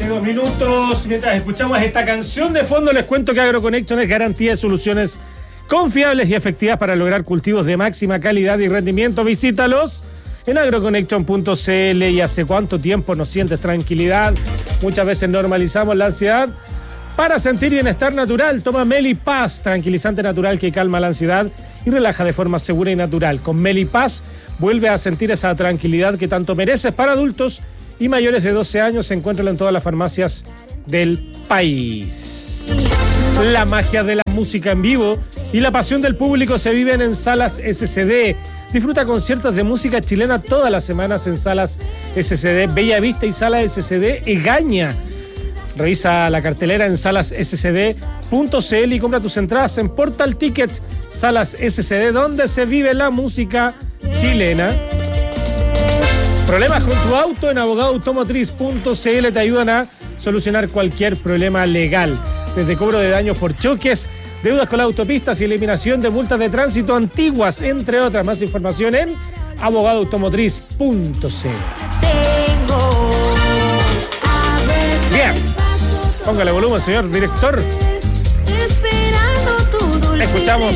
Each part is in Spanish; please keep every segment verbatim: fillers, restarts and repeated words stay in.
Dos minutos. Mientras escuchamos esta canción de fondo, les cuento que AgroConnection es garantía de soluciones confiables y efectivas para lograr cultivos de máxima calidad y rendimiento. Visítalos en agroconnection punto c l. ¿Y hace cuánto tiempo no sientes tranquilidad? Muchas veces normalizamos la ansiedad. Para sentir bienestar natural, toma Melipaz, tranquilizante natural que calma la ansiedad y relaja de forma segura y natural. Con Melipaz vuelve a sentir esa tranquilidad que tanto mereces. Para adultos y mayores de doce años, se encuentran en todas las farmacias del país. La magia de la música en vivo y la pasión del público se viven en Salas S C D. Disfruta conciertos de música chilena todas las semanas en Salas S C D, Bella Vista y Sala S C D Egaña. Revisa la cartelera en salas s c d punto c l y compra tus entradas en Portal Tickets. Salas S C D, donde se vive la música chilena. Problemas con tu auto, en abogado automotriz punto c l te ayudan a solucionar cualquier problema legal. Desde cobro de daños por choques, deudas con las autopistas y eliminación de multas de tránsito antiguas, entre otras. Más información en abogado automotriz punto c l. Bien, póngale volumen, señor director. Escuchamos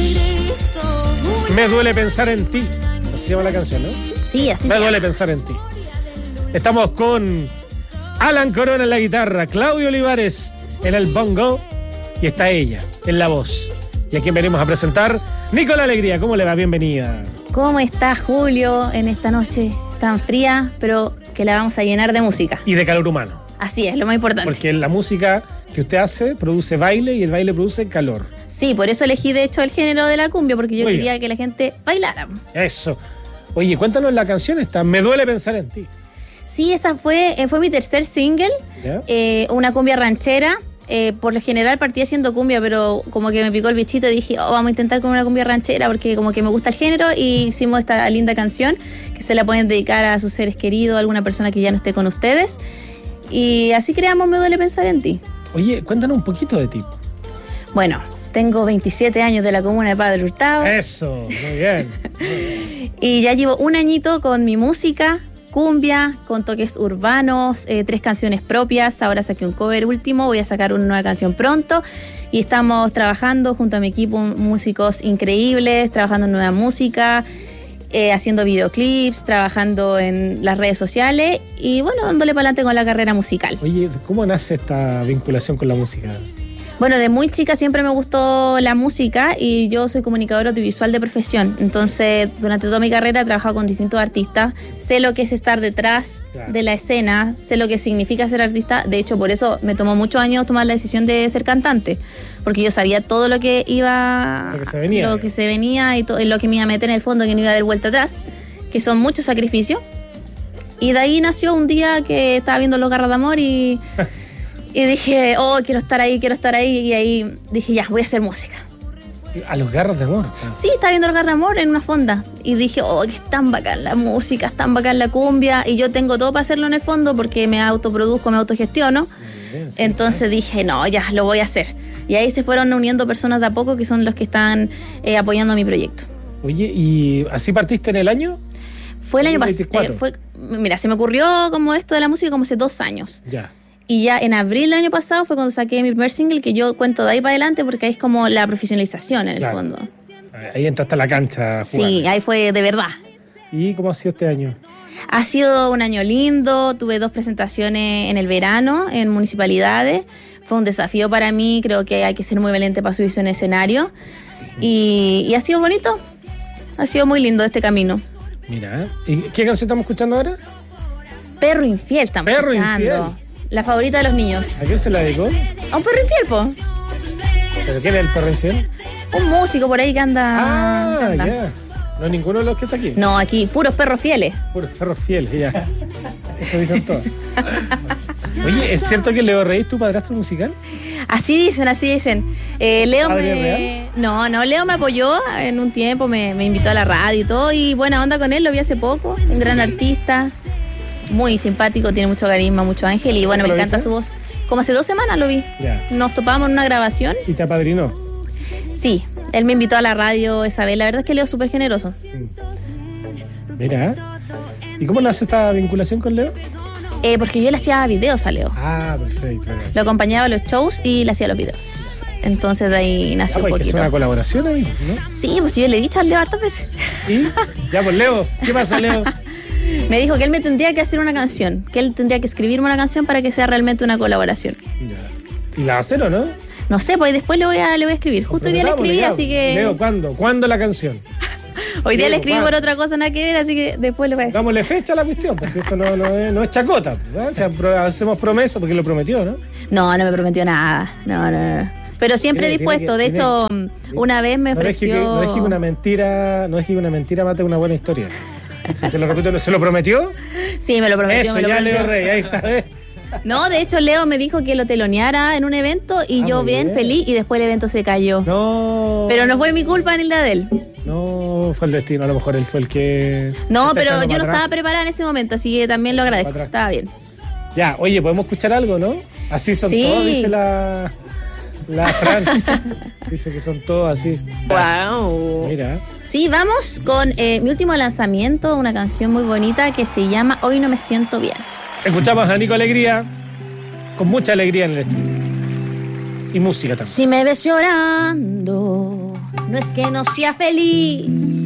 Me duele pensar en ti. Así se llama la canción, ¿no? Sí, así Me se duele llama. pensar en ti. Estamos con Alan Corona en la guitarra, Claudio Olivares en el bongo y está ella en la voz. Y a quien venimos a presentar, Nicola Alegría. ¿Cómo le va? Bienvenida. ¿Cómo está Julio en esta noche tan fría, pero que la vamos a llenar de música? Y de calor humano. Así es, lo más importante. Porque la música que usted hace produce baile y el baile produce calor. Sí, por eso elegí de hecho el género de la cumbia, porque yo Muy quería bien. que la gente bailara. Eso. Oye, cuéntanos la canción esta, Me duele pensar en ti. Sí, esa fue, eh, fue mi tercer single, ¿Ya? eh, una cumbia ranchera. Eh, por lo general partí haciendo cumbia, pero como que me picó el bichito y dije, oh, vamos a intentar con una cumbia ranchera porque como que me gusta el género, y hicimos esta linda canción que se la pueden dedicar a sus seres queridos, a alguna persona que ya no esté con ustedes. Y así creamos Me duele pensar en ti. Oye, cuéntanos un poquito de ti. Bueno, tengo veintisiete años de la comuna de Padre Hurtado. Eso, muy bien. Muy bien. Y ya llevo un añito con mi música, cumbia, con toques urbanos, eh, tres canciones propias. Ahora saqué un cover último, voy a sacar una nueva canción pronto. Y estamos trabajando junto a mi equipo, músicos increíbles, trabajando en nueva música, eh, haciendo videoclips, trabajando en las redes sociales y bueno, dándole para adelante con la carrera musical. Oye, ¿cómo nace esta vinculación con la música? Bueno, de muy chica siempre me gustó la música y yo soy comunicadora audiovisual de profesión. Entonces, durante toda mi carrera he trabajado con distintos artistas. Sé lo que es estar detrás Claro. de la escena, sé lo que significa ser artista. De hecho, por eso me tomó muchos años tomar la decisión de ser cantante, porque yo sabía todo lo que iba, Lo que se venía. lo que se venía y todo, lo que me iba a meter en el fondo, que no iba a haber vuelta atrás, que son muchos sacrificios. Y de ahí nació un día que estaba viendo Los Garras de Amor y... Y dije, oh, quiero estar ahí, quiero estar ahí. Y ahí dije, ya, voy a hacer música. A los garros de amor. Sí, estaba viendo el Garra de Amor en una fonda. Y dije, oh, que es tan bacán la música, es tan bacán la cumbia. Y yo tengo todo para hacerlo en el fondo porque me autoproduzco, me autogestiono. Bien, sí. Entonces dije, no, ya, lo voy a hacer. Y ahí se fueron uniendo personas de a poco que son los que están eh, apoyando mi proyecto. Oye, ¿y así partiste en el año? Fue el año pasado. veinticuatro. Eh, fue, mira, se me ocurrió como esto de la música como hace dos años. Ya. Y ya en abril del año pasado fue cuando saqué mi primer single, que yo cuento de ahí para adelante porque ahí es como la profesionalización en el Claro. fondo. Ahí entraste a la cancha a jugar. Sí, ahí fue de verdad. ¿Y cómo ha sido este año? Ha sido un año lindo, tuve dos presentaciones en el verano en municipalidades. Fue un desafío para mí, creo que hay que ser muy valiente para subirse en escenario. Y, y ha sido bonito, ha sido muy lindo este camino. Mira, ¿y qué canción estamos escuchando ahora? Perro infiel estamos Perro escuchando. infiel. La favorita de los niños. ¿A quién se la dedicó? A un perro infiel, po. ¿Pero quién es el perro infiel? Un músico por ahí que anda... Ah, anda. ya. No es ninguno de los que está aquí. No, aquí, puros perros fieles. Puros perros fieles, ya. Eso dicen todos. Oye, ¿es cierto que Leo Rey es tu padrastro musical? Así dicen, así dicen. Eh, Leo ¿Padre me... real? No, no, Leo me apoyó en un tiempo, me, me invitó a la radio y todo, y buena onda con él, lo vi hace poco, un gran artista, muy simpático, tiene mucho carisma, mucho ángel, y bueno, me ¿Lo encanta viste? su voz. Como hace dos semanas lo vi. Ya. Nos topamos en una grabación. ¿Y te apadrinó? Sí, él me invitó a la radio esa vez. La verdad es que Leo es súper generoso. Mira. ¿Y cómo nace esta vinculación con Leo? Eh, porque yo le hacía videos a Leo. Ah, perfecto. Lo acompañaba a los shows y le hacía los videos. Entonces de ahí nació Ah, un pues hay que poquito. hacer una colaboración ahí, ¿no? Sí, pues yo le he dicho a Leo hartas veces. ¿Y? Ya, pues Leo, ¿qué pasa, Leo? Me dijo que él me tendría que hacer una canción, que él tendría que escribirme una canción para que sea realmente una colaboración. Ya. ¿Y la va a hacer o no? No sé, pues después le voy a, le voy a escribir. Justo hoy día le escribí, ya. así que... Leo, ¿cuándo? ¿Cuándo la canción? Hoy día Leo, le escribí ¿cuándo? por otra cosa, nada que ver, así que después le voy a decir. Dámosle fecha a la cuestión, pues si esto no, no, es, no es chacota. Pues, ¿eh? O sea, pro- hacemos promesa porque lo prometió, ¿no? No, no me prometió nada. No, no, no. Pero siempre Tiene- tiene dispuesto. que- De tiene- hecho, tiene- una vez me No dejes que, ofreció... no dejes que una mentira, no dejes que una mentira mate una buena historia. Si se lo repito, ¿se lo prometió? Sí, me lo prometió. Eso, me lo ya prometió. Leo Rey, ahí está. ¿eh? No, de hecho, Leo me dijo que lo teloneara en un evento y Ah, yo muy bien, bien. feliz, y después el evento se cayó. No. Pero no fue mi culpa ni la de él. No, fue el destino, a lo mejor él fue el que... No, se está pero echando yo no para estaba atrás. preparada en ese momento, así que también lo agradezco. Para atrás. Estaba bien. Ya, oye, ¿podemos escuchar algo, no? Así son Sí. todos, dice la, la Fran. Dice que son todos así. Wow. Mira. Sí, vamos con eh, mi último lanzamiento, una canción muy bonita que se llama Hoy no me siento bien. Escuchamos a Nico Alegría, con mucha alegría en el estudio. Y música también. Si me ves llorando, no es que no sea feliz.